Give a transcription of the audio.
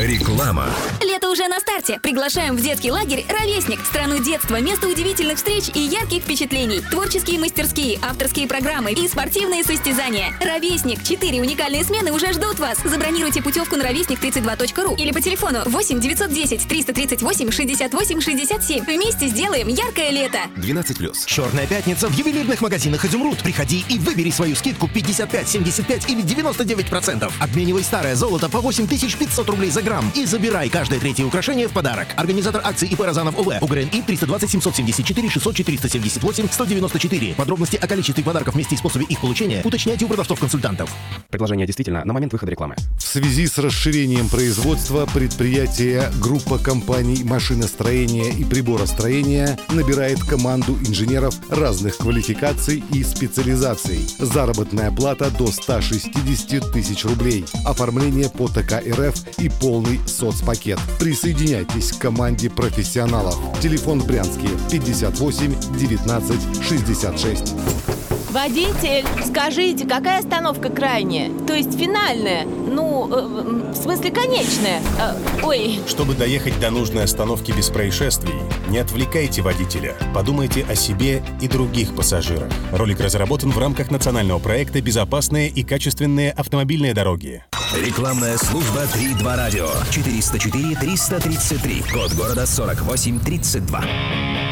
Реклама. Лето уже на старте. Приглашаем в детский лагерь «Ровесник». Страну детства, место удивительных встреч и ярких впечатлений. Творческие мастерские, авторские программы и спортивные состязания. «Ровесник». 4 уникальные смены уже ждут вас. Забронируйте путевку на ровесник32.ру или по телефону 8 910 338 68 67. Вместе сделаем яркое лето. 12+. Черная пятница в ювелирных магазинах «Изумруд». Приходи и выбери свою скидку 55, 75 или 99%. Обменивай старое золото по 8500 рублей за грамм и забирай каждое третье украшение в подарок. Организатор акции ИП Розанов ОВ. УГРНИ 320 774 600 478 194. Подробности о количестве подарков, месте и способе их получения уточняйте у продавцов-консультантов. Предложение действительно на момент выхода рекламы. В связи с расширением производства предприятие группа компаний машиностроения и приборостроения набирает команду инженеров разных квалификаций и специализаций. Заработная плата до 160 тысяч рублей. Оформление по ТК РФ и полный соцпакет. Присоединяйтесь к команде профессионалов. Телефон в Брянске 58 19 66. Водитель, скажите, какая остановка крайняя? То есть финальная? В смысле конечная? Чтобы доехать до нужной остановки без происшествий, не отвлекайте водителя. Подумайте о себе и других пассажирах. Ролик разработан в рамках национального проекта «Безопасные и качественные автомобильные дороги». Рекламная служба 3.2 радио. 404 333. Код города 4832.